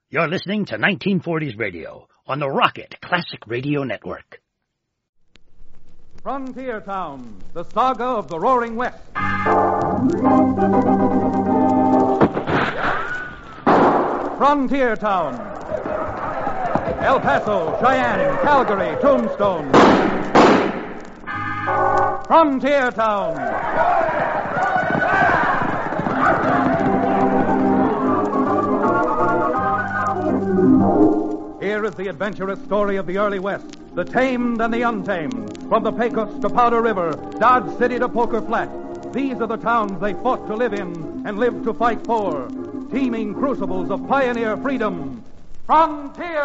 You're listening to 1940s Radio on the Rocket Classic Radio Network. Frontier Town, the saga of the Roaring West. Frontier Town. El Paso, Cheyenne, Calgary, Tombstone. Frontier Town. Here is the adventurous story of the early West, the tamed and the untamed, from the Pecos to Powder River, Dodge City to Poker Flat. These are the towns they fought to live in and lived to fight for, teeming crucibles of pioneer freedom. Frontier